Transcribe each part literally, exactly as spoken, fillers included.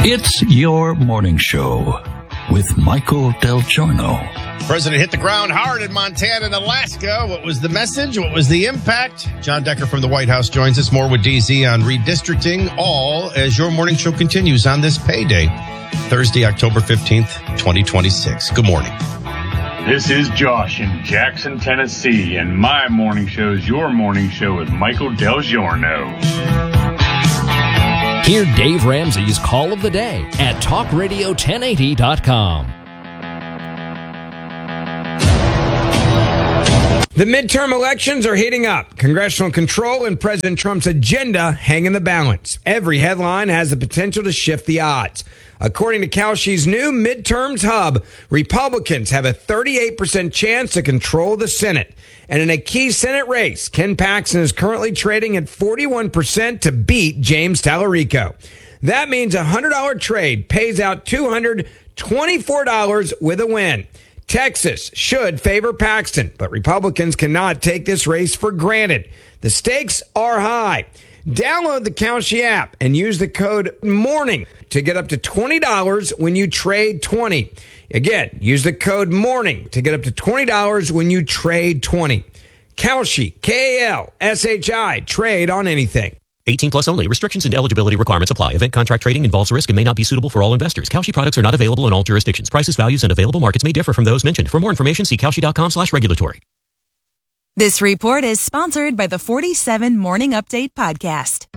It's your morning show with Michael Del Giorno. President hit the ground hard in Montana and Alaska. What was the message? What was the impact? John Decker from the White House joins us. More with D Z on redistricting, all as your morning show continues on this payday, Thursday, October fifteenth, twenty twenty-six. Good morning. This is Josh in Jackson, Tennessee, and my morning show is your morning show with Michael Del Giorno. Hear Dave Ramsey's Call of the Day at talk radio ten eighty dot com. The midterm elections are heating up. Congressional control and President Trump's agenda hang in the balance. Every headline has the potential to shift the odds. According to Kalshi's new midterms hub, Republicans have a thirty-eight percent chance to control the Senate. And in a key Senate race, Ken Paxton is currently trading at forty-one percent to beat James Tallarico. That means a one hundred dollars trade pays out two hundred twenty-four dollars with a win. Texas should favor Paxton, but Republicans cannot take this race for granted. The stakes are high. Download the Kalshi app and use the code MORNING to get up to twenty dollars when you trade twenty. Again, use the code MORNING to get up to twenty dollars when you trade twenty. Kalshi, K A L S H I, trade on anything. eighteen plus only. Restrictions and eligibility requirements apply. Event contract trading involves risk and may not be suitable for all investors. Kalshi products are not available in all jurisdictions. Prices, values, and available markets may differ from those mentioned. For more information, see kalshi.com slash regulatory. This report is sponsored by the forty-seven Morning Update podcast.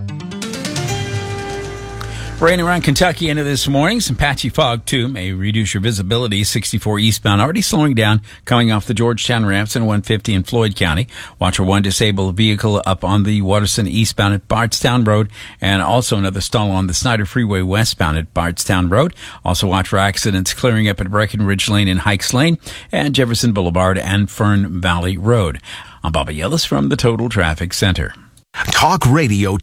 Rain around Kentucky into this morning. Some patchy fog, too, may reduce your visibility. sixty-four eastbound, already slowing down, coming off the Georgetown ramps in one fifty in Floyd County. Watch for one disabled vehicle up on the Waterson eastbound at Bardstown Road, and also another stall on the Snyder Freeway westbound at Bardstown Road. Also watch for accidents clearing up at Breckenridge Lane and Hikes Lane, and Jefferson Boulevard and Fern Valley Road. I'm Bobby Ellis from the Total Traffic Center. Talk Radio